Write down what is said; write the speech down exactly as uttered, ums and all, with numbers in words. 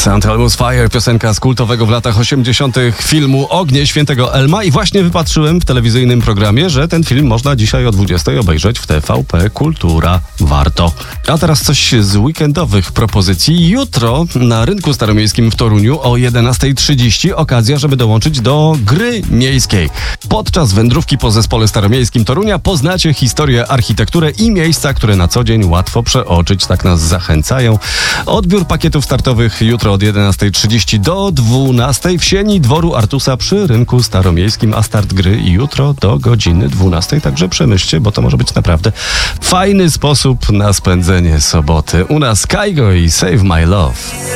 Yes, Antelmus Fire, piosenka z kultowego w latach osiemdziesiątych filmu Ognie Świętego Elma i właśnie wypatrzyłem w telewizyjnym programie, że ten film można dzisiaj o dwudziestej obejrzeć w T V P Kultura. Warto. A teraz coś z weekendowych propozycji. Jutro na Rynku Staromiejskim w Toruniu o jedenastej trzydzieści okazja, żeby dołączyć do gry miejskiej. Podczas wędrówki po Zespole Staromiejskim Torunia poznacie historię, architekturę i miejsca, które na co dzień łatwo przeoczyć, tak nas zachęcają. Odbiór pakietów startowych jutro od jedenastej trzydzieści do dwunastej w sieni dworu Artusa przy Rynku Staromiejskim, a start gry jutro do godziny dwunastej. Także przemyślcie, bo to może być naprawdę fajny sposób na spędzenie soboty. U nas Kaigo i Save My Love.